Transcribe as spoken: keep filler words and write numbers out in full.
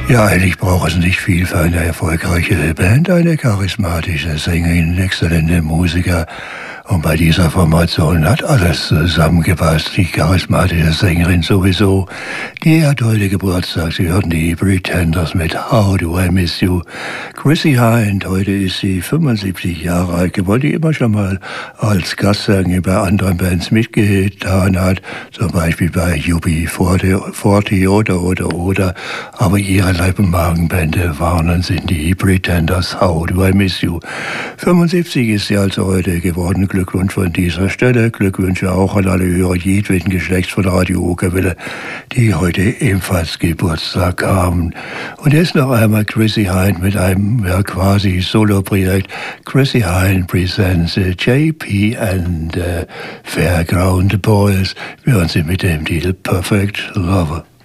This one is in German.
Ja, eigentlich braucht es nicht viel für eine erfolgreiche Band, eine charismatische Sängerin, exzellente Musiker. Und bei dieser Formation hat alles zusammengepasst. Die charismatische Sängerin sowieso. Die hat heute Geburtstag. Sie hörten die Pretenders mit How Do I Miss You. Chrissie Hynde, heute ist sie fünfundsiebzig Jahre alt geworden, die immer schon mal als Gastsängerin bei anderen Bands mitgetan hat. Zum Beispiel bei U B vierzig oder, oder, oder. Aber ihre Leib- und Magenbände waren und sind die Pretenders. How Do I Miss You. fünfundsiebzig ist sie also heute geworden. Glückwunsch von dieser Stelle. Glückwünsche auch an alle Hörer jedweden Geschlechts von Radio Okerwelle, die heute ebenfalls Geburtstag haben. Und jetzt noch einmal Chrissie Hynde mit einem ja, quasi Solo-Projekt. Chrissie Hynde presents uh, J P and uh, Fairground Boys. Wir hören sie mit dem Titel Perfect Lover.